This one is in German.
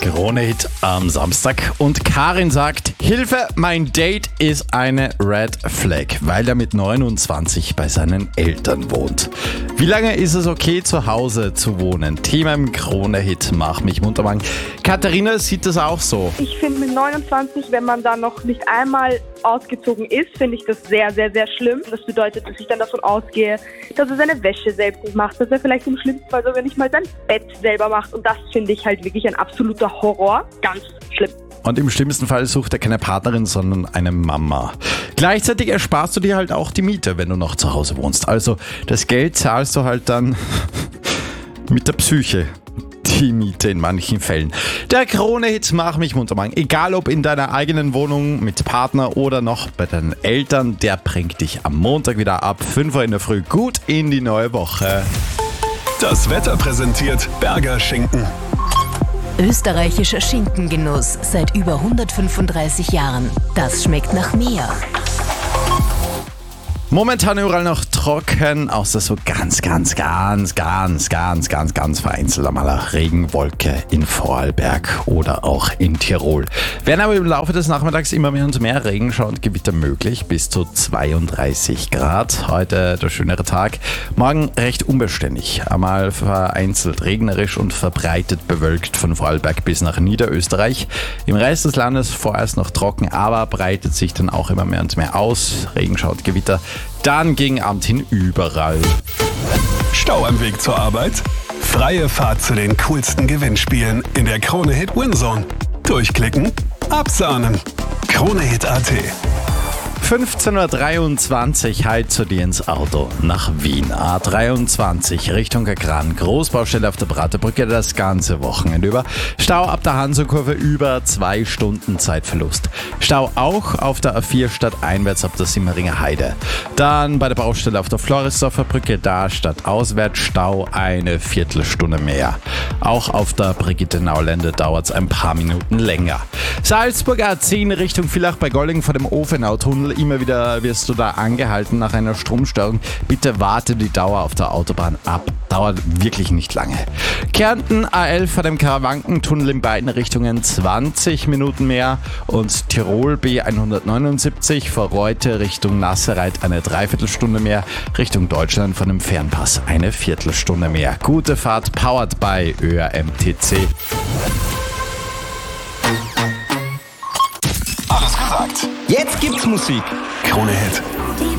Krone-Hit am Samstag. Und Karin sagt, Hilfe, mein Date ist eine Red Flag, weil er mit 29 bei seinen Eltern wohnt. Wie lange ist es okay, zu Hause zu wohnen? Thema im Krone-Hit, mach mich munter. Katharina sieht das auch so. Ich finde mit 29, wenn man da noch nicht einmal ausgezogen ist, finde ich das sehr, sehr, sehr schlimm. Das bedeutet, dass ich dann davon ausgehe, dass er seine Wäsche selbst nicht macht, dass er vielleicht im schlimmsten Fall sogar nicht mal sein Bett selber macht. Und das finde ich halt wirklich ein absoluter Horror. Ganz schlimm. Und im schlimmsten Fall sucht er keine Partnerin, sondern eine Mama. Gleichzeitig ersparst du dir halt auch die Miete, wenn du noch zu Hause wohnst. Also das Geld zahlst du halt dann mit der Psyche. Die Miete in manchen Fällen. Der Krone-Hit mach mich munter. Egal ob in deiner eigenen Wohnung mit Partner oder noch bei deinen Eltern, der bringt dich am Montag wieder ab 5 Uhr in der Früh gut in die neue Woche. Das Wetter präsentiert Berger Schinken. Österreichischer Schinkengenuss seit über 135 Jahren. Das schmeckt nach mehr. Momentan überall noch trocken, außer so ganz vereinzelt einmal eine Regenwolke in Vorarlberg oder auch in Tirol. Werden aber im Laufe des Nachmittags immer mehr und mehr Regenschauer und Gewitter möglich, bis zu 32 Grad. Heute der schönere Tag, morgen recht unbeständig, einmal vereinzelt regnerisch und verbreitet bewölkt von Vorarlberg bis nach Niederösterreich. Im Rest des Landes vorerst noch trocken, aber breitet sich dann auch immer mehr und mehr aus, Regenschauer und Gewitter. Dann gegen Abend hin überall. Stau am Weg zur Arbeit? Freie Fahrt zu den coolsten Gewinnspielen in der Krone-Hit Winzone. Durchklicken, absahnen. Krone-Hit.at 15.23 Uhr, halt zu dir ins Auto nach Wien. A23 Richtung Kran. Großbaustelle auf der Praterbrücke das ganze Wochenende über. Stau ab der Hansekurve über 2 Stunden Zeitverlust. Stau auch auf der A4 stadteinwärts ab der Simmeringer Heide. Dann bei der Baustelle auf der Floridsdorfer Brücke, da stadtauswärts Stau eine Viertelstunde mehr. Auch auf der Brigitte-Naulände dauert es ein paar Minuten länger. Salzburg A10 Richtung Villach bei Golding vor dem Ofenau-Tunnel. Immer wieder wirst du da angehalten nach einer Stromstörung. Bitte warte die Dauer auf der Autobahn ab. Dauert wirklich nicht lange. Kärnten A11 vor dem Karawankentunnel in beiden Richtungen 20 Minuten mehr. Und Tirol B179 vor Reute Richtung Nassereit eine Dreiviertelstunde mehr. Richtung Deutschland von dem Fernpass eine Viertelstunde mehr. Gute Fahrt, powered by ÖRMTC. Alles gesagt. Jetzt gibt's Musik. Krone-Hit.